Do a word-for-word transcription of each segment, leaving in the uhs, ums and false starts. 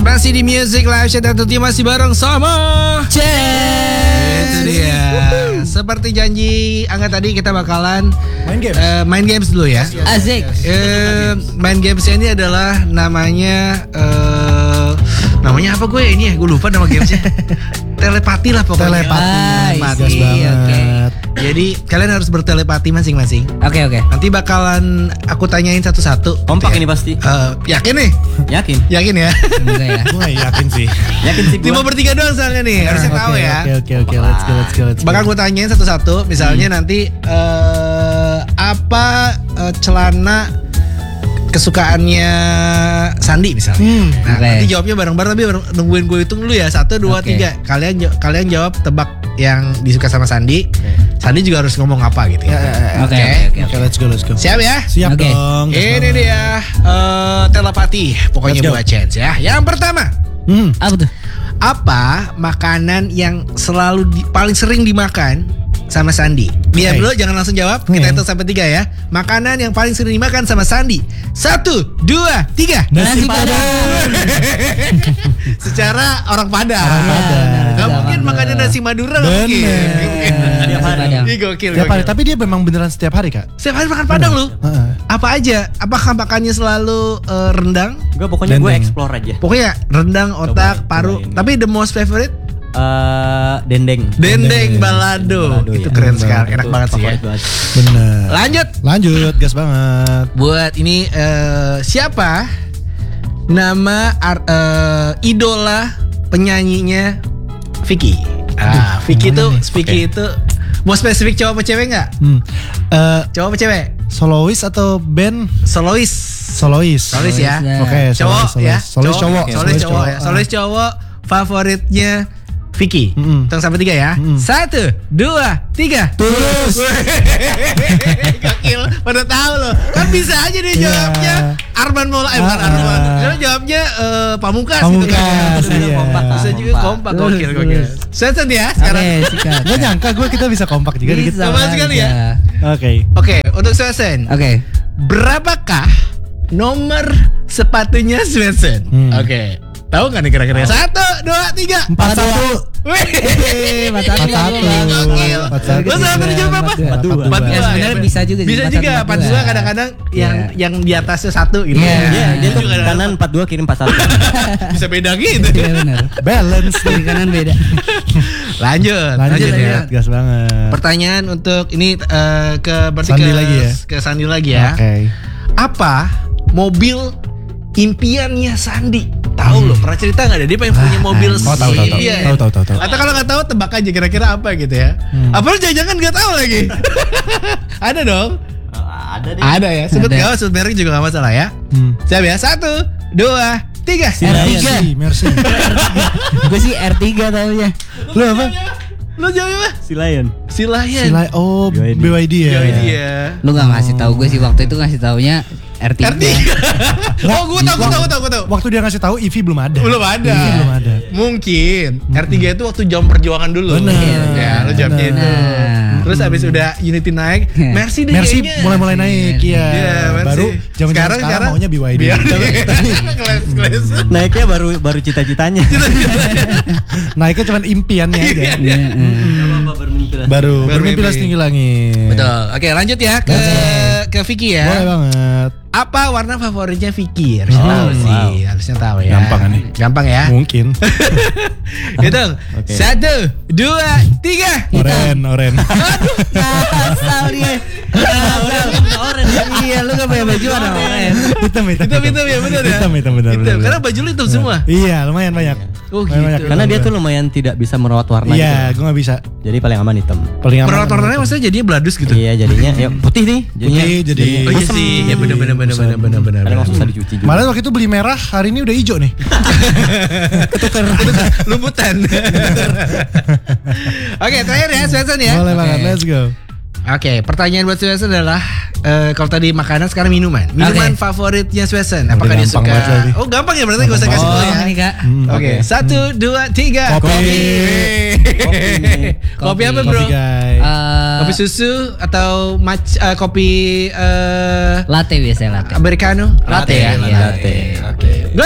masih di Music Live Chat dan tentunya masih bareng sama Chat. Itu dia. Seperti janji Angga tadi kita bakalan main games. uh, main games dulu ya. Asik. Uh, main games ini adalah namanya uh, namanya apa gue ini ya? Gue lupa nama gamesnya. Telepati lah pokoknya. Telepati. Ah, Gas isi, banget. oke. Jadi kalian harus bertelepati masing-masing. Oke oke. Nanti bakalan aku tanyain satu-satu. Kompak gitu ya. ini pasti. Uh, yakin nih? Yakin. Yakin ya? Semoga ya. Gue gak yakin sih. Yakin sih Cuma gua. bertiga doang soalnya nih, harusnya Oke, tahu ya. Oke oke oke, let's go let's go let's go. Bakal gue tanyain satu-satu. Misalnya nanti eh, apa eh, celana kesukaannya Sandi misalnya. Hmm. Nah, Oke. nanti jawabnya bareng-bareng tapi bareng- nungguin gue hitung dulu ya. Satu, dua, Oke. tiga. Kalian ja- kalian jawab tebak yang disuka sama Sandi. Sandi juga harus ngomong apa gitu ya. Oke oke oke. Oke, let's go let's go. Siap ya? Siap Oke. dong. gas Ini banget. dia eh, telepati. Pokoknya Let's go. buat chance ya. Yang pertama. Hmm. Apa tuh? Apa makanan yang selalu di- paling sering dimakan sama Sandi? Biar Oke. dulu jangan langsung jawab. Kita Oke. hitung sampai tiga ya. Makanan yang paling sering dimakan sama Sandi. Satu, dua, tiga. Nasi Nasi padang. Secara orang Padang. Orang Padang. Gak Zaman mungkin dulu. makannya nasi Madura. Gak Bener. mungkin. Gak mungkin. Setiap hari. Padang. Ih, gokil, Setiap hari, gokil. tapi dia memang beneran setiap hari kak. Setiap hari makan Padang lu. Heeh. Apa aja? Apakah makannya selalu eh, rendang? Gue pokoknya gue Dendeng. explore aja. Pokoknya rendang, otak, Cobain, paru. cobain. Tapi the most favorite Eh, dendeng. dendeng balado. Balado, Itu ya. keren Dendeng sekali, Itu enak banget sih ya. favorit banget. Bener. Lanjut. Lanjut, gas banget. Buat ini eh, siapa nama ar- eh, idola penyanyinya Vicky? Ah, Vicky itu, mana nih? Vicky itu mau spesifik cowok apa cewek nggak? Hmm. Eh, Cowok apa cewek? solois atau band? Solois. Solois. Solois ya. Solois, Oke, Cowok solois, ya. Solois cowok. Solois cowok ya. Solois cowok favoritnya Vicky. Mm-mm. Hitung sampai tiga ya. Mm-mm. Satu, dua, tiga. Tulus. Gokil, pada tahu loh. Kan bisa aja dia Iya. jawabnya Arman Maulana, eh bukan Ah. Arman. Dia jawabnya eh, Pamungkas, gitu kan. Pamungkas, iya. Kompak, Bisa kompak. juga kompak, gokil, gokil. Sensen ya Oke sekarang. sikat. Gak nyangka gue kita bisa kompak juga dikit. Bisa Sama sekali ya. aja. Oke. Oke, untuk Swesen. Oke. Berapakah nomor sepatunya Swesen? Hmm. Oke. Tahu nggak nih kira-kira? Satu, dua, tiga. Empat satu. Wih. Empat Empat satu. satu. Gokil. Empat satu. Lo sama tadi jawab apa? Empat dua. Empat dua. Ya, sebenarnya bisa juga sih, Bisa empat juga. satu, Empat empat dua dua. kadang-kadang yang Iya. yang di atasnya satu gitu. Iya. ya. Iya, dia tuh Juga ada- kanan empat dua kiri empat satu. bisa beda gitu. Iya benar. Balance. Kiri kanan beda. Lanjut, Lanjut, lanjut ya. lanjut. Gas banget. Pertanyaan untuk ini eh, ke berarti Sandi ke, lagi ya? ke Sandi lagi ya. Oke. Apa mobil impiannya Sandi? Tahu loh, pernah cerita nggak ada dia pengen punya mobil Oh, tahu tahu tahu. impian? Tahu tahu tahu tahu. Atau kalau nggak tahu tebak aja kira-kira apa gitu ya. Hmm. Apa lu jangan-jangan nggak tahu lagi? Ada dong. Ada deh. Ada ya. Sebut Ada. nggak? apa, sebut merek juga nggak masalah ya. Hmm. Siap ya. Satu, dua, tiga. R tiga. Merci, merci. Gue sih R tiga taunya. Lu apa? Lu jawab apa? Si Lion. Si Lion. Sila oh B Y D. B Y D ya. Jawab dia. Lu gak ngasih tahu gue sih waktu itu ngasih taunya R tiga. R tiga. Oh, gue tahu, gue tahu, gue tahu, gue tahu. Waktu dia ngasih tahu E V belum ada. Belum ada. E V belum ada. Mungkin R tiga itu waktu jam perjuangan dulu. Bener. Ya, lu jawabnya itu. Nah. Terus abis udah Unity naik, Mercy deh Merci kayaknya. mulai-mulai naik Iya, ya. Mercy. Baru zaman sekarang, sekarang maunya B Y D. Biar kelas kelas. Naiknya baru baru cita-citanya. Naiknya cuma impiannya aja. Iya, iya. Apa bermimpi lah. Baru Baru bermimpi mimpi. lah setinggi langit. Betul. Oke, lanjut ya ke ke Vicky ya. Boleh banget. Apa warna favoritnya Vicky? Harusnya Oh, tahu wow. sih, harusnya tahu ya. Gampang kan nih? Gampang ya. Mungkin. Hitung. Oke. Satu, dua, tiga. Oren, oren. Asal dia. Oren. Iya, lu gak pakai baju warna oranye. Hitam, hitam. Hitam, hitam ya, benar ya. Hitam, hitam, benar, Hitam. benar, Karena benar. baju lu hitam semua. Iya, lumayan banyak. Oh, Lumayan banyak gitu. Karena dia hitam. tuh lumayan tidak bisa merawat warna Iya, gitu. gue gak bisa. Jadi paling aman hitam. Paling aman. Merawat warnanya maksudnya jadinya bladus gitu. Iya, jadinya ya putih nih. Jadinya, Putih, jadi- jadinya Oh iya kusem. sih, ya benar benar benar benar benar benar. Kadang nggak susah dicuci juga. Malah waktu itu beli merah, hari ini udah hijau nih. Ketukar lumputan. Oke, terakhir ya, Swenson ya. Boleh banget, Oke. let's go. Oke, pertanyaan buat Swenson adalah eh, kalau tadi makanan sekarang minuman. Minuman Oke. favoritnya Swenson. Udah Apakah dia gampang suka? banget tadi. Oh, gampang ya berarti gak usah kasih Oh, tahu ya. ini Kak. Hmm. Oke, satu, dua, tiga. Kopi. Kopi. Kopi apa bro? Kopi guys. Eh, Kopi susu atau mac eh, kopi eh latte biasanya latte. americano? Latte, ya. latte. Oke. Good.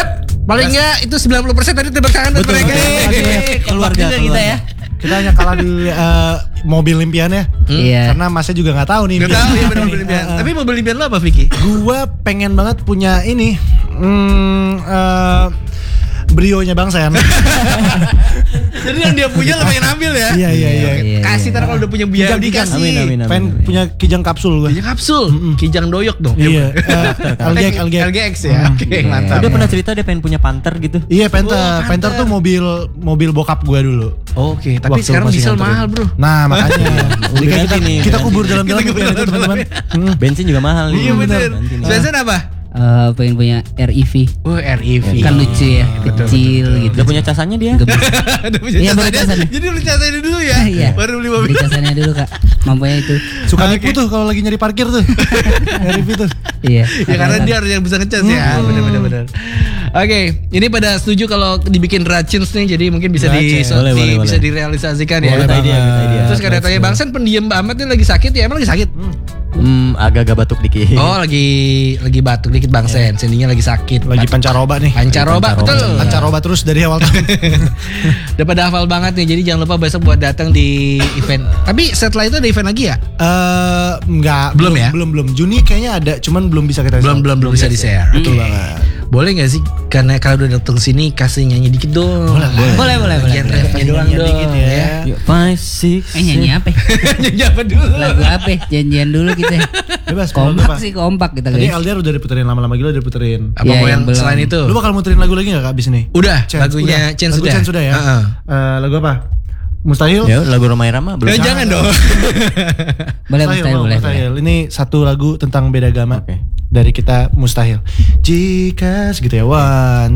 Paling enggak itu sembilan puluh persen tadi tebak tangan buat Betul, mereka. betul. Oke, keluar juga kita ya. Kita hanya kalah di eh, mobil impiannya. Iya. Karena Masnya juga nggak tahu nih. Gak tahu ya benar mobil impian. Tapi mobil impian lo apa Vicky? Gua pengen banget punya ini. Hmm, eh, Brio-nya Bang Sen. Jadi yang dia punya lo pengen ambil ya? Iya iya iya. Iya, Kasih ntar kalau udah punya biaya Kijang, kijang. dikasih. Amin, amin, amin. Pengen punya kijang kapsul gue. Kijang kapsul, kijang doyok dong. Iya. eh, L G X L G X. L G X ya. Oke, Iya. mantap. Dia pernah cerita dia pengen punya Panther gitu. Iya Panther. Oh, Panther. Panther tuh mobil mobil bokap gue dulu. Oke, tapi Waktu sekarang masih diesel nganterin. mahal, Bro. Nah makanya. Jadi kan Ganti kita, nih, kita ganti. kubur dalam-dalam Kita impian kubur itu teman-teman. Hmm. Bensin juga mahal nih. Iya bener. Ganti nih. Spencer apa? Eh, pengen punya R E V. Oh, R E V. Kan lucu ya, kecil gitu. Udah punya casannya dia. Gemes. Udah punya Iya, baru casannya. casannya. Jadi beli casannya dulu ya. Iya. Baru beli Beli mobil. casannya dulu kak. Mampunya itu. Suka Oke. nipu tuh kalau lagi nyari parkir tuh. Nyari tuh. Iya. Ya karena dia harus yang bisa ngecas ya. Benar-benar benar. Oke, ini pada setuju kalau dibikin racins nih, jadi mungkin bisa di, Racins. so- Boleh, di- boleh, bisa boleh. direalisasikan Boleh ya. Good idea, good idea. Terus kata tanya Bang Sen pendiam banget nih lagi sakit ya, emang lagi sakit? Hmm, agak-agak batuk dikit. Oh, lagi lagi batuk dikit Bang Sen, sendinya lagi sakit. Lagi Batuk. pancaroba nih. Pancaroba, Pancaroba. betul. Pancaroba terus dari awal tahun. Udah pada hafal banget nih, jadi jangan lupa besok buat datang di event. Tapi setelah itu ada event lagi ya? Eh enggak, Belum ya? Belum belum. Juni kayaknya ada, cuman belum bisa kita Belum belum belum bisa di share. Betul banget. Boleh nggak sih? Karena kalau udah datang sini kasih nyanyi dikit dong. Boleh, boleh. Boleh, boleh, boleh. Bagian refnya doang Nyanyian dong. dikit ya. Yuk, Five, six, Eh nyanyi apa? Nyanyi apa dulu? Lagu apa? Janjian dulu kita. Bebas. mau Kompak apa. sih kompak kita Tadi guys. L D R udah diputerin lama-lama gila udah diputerin. Apa Ya, mau yang yang belum. selain itu? Lu bakal muterin lagu lagi gak kak abis ini? Udah, Chance, lagunya udah. Chance Lagu sudah. Chance sudah ya. Heeh. Eh, lagu apa? Mustahil. Ya, lagu Romai Rama belum. Eh, jangan dong. Boleh mustahil boleh. boleh. Mustahil. Ini satu lagu tentang beda agama. Oke. Dari kita Mustahil. Jika segitu ya. One,